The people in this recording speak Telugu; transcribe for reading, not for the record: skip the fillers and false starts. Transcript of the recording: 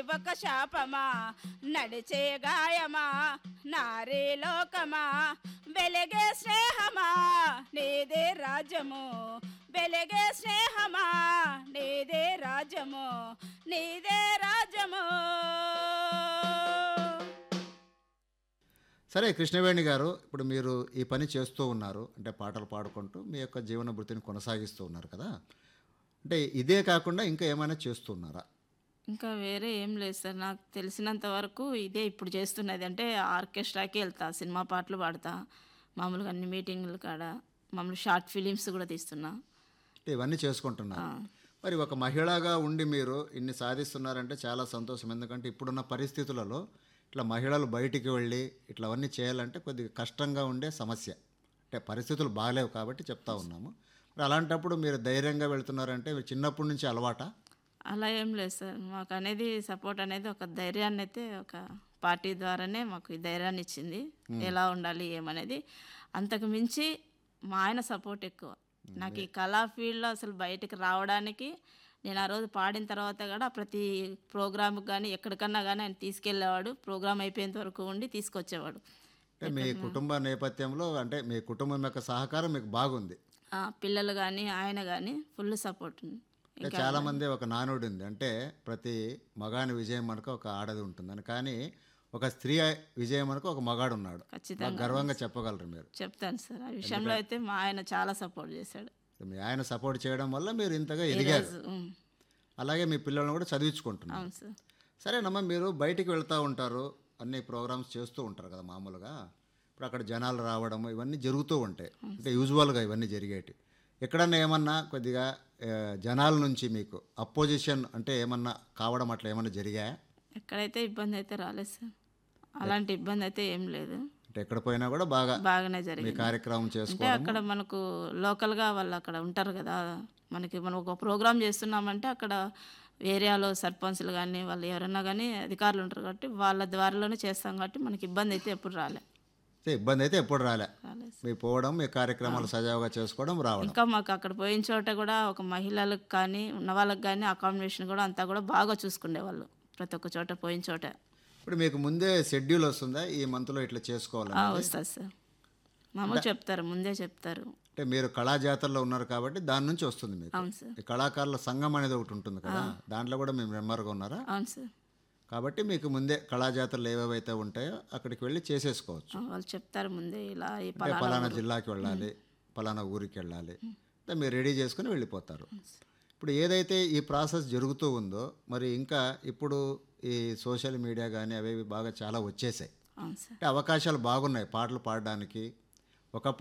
ఒక శాపమా నడిచే గాయమా నారీ లోకమా వెలిగే స్నేహమా నీదే రాజ్యము వెలిగే స్నేహమా నీదే రాజ్యము నీదే రాజ్యము. సరే కృష్ణవేణి గారు, ఇప్పుడు మీరు ఈ పని చేస్తూ ఉన్నారు అంటే పాటలు పాడుకుంటూ మీ యొక్క జీవన వృత్తిని కొనసాగిస్తూ ఉన్నారు కదా, అంటే ఇదే కాకుండా ఇంకా ఏమైనా చేస్తున్నారా? ఇంకా వేరే ఏం లేదు సార్. నాకు తెలిసినంత వరకు ఇదే ఇప్పుడు చేస్తున్నది. అంటే ఆర్కెస్ట్రాకి వెళ్తా, సినిమా పాటలు పాడతా, మామూలుగా అన్ని మీటింగులు కాడ మామూలు షార్ట్ ఫిలిమ్స్ కూడా తీస్తున్నా. అంటే ఇవన్నీ చేసుకుంటున్నారు. మరి ఒక మహిళగా ఉండి మీరు ఇన్ని సాధిస్తున్నారంటే చాలా సంతోషం. ఎందుకంటే ఇప్పుడున్న పరిస్థితులలో ఇట్లా మహిళలు బయటికి వెళ్ళి ఇట్లా అవన్నీ చేయాలంటే కొద్దిగా కష్టంగా ఉండే సమస్య. అంటే పరిస్థితులు బాగాలేవు కాబట్టి చెప్తా ఉన్నాము. మరి అలాంటప్పుడు మీరు ధైర్యంగా వెళ్తున్నారంటే మీరు చిన్నప్పటి నుంచి అలవాటా? అలా ఏం లేదు సార్. మాకు అనేది సపోర్ట్ అనేది ఒక ధైర్యాన్ని అయితే ఒక పార్టీ ద్వారానే మాకు ఈ ధైర్యాన్ని ఇచ్చింది. ఎలా ఉండాలి ఏమనేది. అంతకు మించి మా ఆయన సపోర్ట్ ఎక్కువ. నాకు ఈ కళా ఫీల్డ్లో అసలు బయటకు రావడానికి నేను ఆ రోజు పాడిన తర్వాత కూడా ప్రతి ప్రోగ్రామ్కి కానీ ఎక్కడికన్నా కానీ ఆయన తీసుకెళ్ళేవాడు. ప్రోగ్రామ్ అయిపోయేంత వరకు ఉండి తీసుకొచ్చేవాడు. అంటే మీ కుటుంబ నేపథ్యంలో అంటే మీ కుటుంబం యొక్క సహకారం మీకు బాగుంది. పిల్లలు కానీ ఆయన కానీ ఫుల్ సపోర్ట్ ఉంది. అంటే చాలామంది ఒక నానుడి ఉంది, అంటే ప్రతి మగాని విజయం మనకు ఒక ఆడది ఉంటుందని, కానీ ఒక స్త్రీ విజయం మనకు ఒక మగాడు ఉన్నాడు. ఖచ్చితంగా గర్వంగా చెప్పగలరు మీరు? చెప్తాను సార్. ఆ విషయంలో అయితే మా ఆయన చాలా సపోర్ట్ చేశాడు. మీ ఆయన సపోర్ట్ చేయడం వల్ల మీరు ఇంతగా ఎదిగారు. అలాగే మీ పిల్లలను కూడా చదివించుకుంటున్నారు. అవును సార్. సరేనమ్మా, మీరు బయటికి వెళ్తూ ఉంటారు, అన్ని ప్రోగ్రామ్స్ చేస్తూ ఉంటారు కదా మామూలుగా. ఇప్పుడు అక్కడ జనాలు రావడం ఇవన్నీ జరుగుతూ ఉంటాయి, అంటే యూజువల్గా ఇవన్నీ జరిగేటి. ఎక్కడన్నా ఏమన్నా కొద్దిగా జనాల నుంచి మీకు అపోజిషన్ అంటే ఏమన్నా కావడం అట్లా ఏమన్నా జరిగాయా? ఎక్కడైతే ఇబ్బంది అయితే రాలేదు సార్. అలాంటి ఇబ్బంది అయితే ఏం లేదు. అంటే ఎక్కడ పోయినా కూడా బాగానే మీ జరిగింది. కార్యక్రమం అంటే చేసుకోవడం. అక్కడ మనకు లోకల్గా వాళ్ళు అక్కడ ఉంటారు కదా, మనం ఒక ప్రోగ్రామ్ చేస్తున్నామంటే అక్కడ ఏరియాలో సర్పంచ్లు కానీ వాళ్ళు ఎవరన్నా కానీ అధికారులు ఉంటారు కాబట్టి వాళ్ళ ద్వారాలోనే చేస్తాం కాబట్టి మనకి ఇబ్బంది అయితే ఎప్పుడు రాలేదు ఇబ్బంది అయితే ఎప్పుడు రాలే. సార్. మీ పోవడం, మీ కార్యక్రమాలు సజావుగా చేసుకోవడం, రావడం. ఇంకా మాకు అక్కడ పోయిన చోట కూడా ఒక మహిళలకు కానీ ఉన్న వాళ్ళకి కానీ అకామిడేషన్ కూడా అంతా కూడా బాగా చూసుకునేవాళ్ళు ప్రతి ఒక్క చోట పోయిన చోట. ఇప్పుడు మీకు ముందే షెడ్యూల్ వస్తుందా ఈ మంత్లో ఇట్లా చేసుకోవాలని? వస్తుంది సార్. మామూలు చెప్తారు, ముందే చెప్తారు. అంటే మీరు కళాజాతరలో ఉన్నారు కాబట్టి దాని నుంచి వస్తుంది మీకు. అవును సార్. ఈ కళాకారుల సంఘం అనేది ఒకటి ఉంటుంది కదా, దాంట్లో కూడా మేము మెంబర్గా ఉన్నారా? అవును సార్. కాబట్టి మీకు ముందే కళాజాతరలు ఏవేవైతే ఉంటాయో అక్కడికి వెళ్ళి చేసేసుకోవచ్చు. వాళ్ళు చెప్తారు ముందే ఇలా ఈ అంటే పలానా జిల్లాకి వెళ్ళాలి, పలానా ఊరికి వెళ్ళాలి, అంటే మీరు రెడీ చేసుకుని వెళ్ళిపోతారు. ఇప్పుడు ఏదైతే ఈ ప్రాసెస్ జరుగుతూ ఉందో మరి ఇంకా ఇప్పుడు ఈ సోషల్ మీడియా కానీ అవేవి బాగా చాలా వచ్చేసాయి. అవును సార్. అంటే అవకాశాలు బాగున్నాయి పాటలు పాడడానికి. ఒకప్పుడు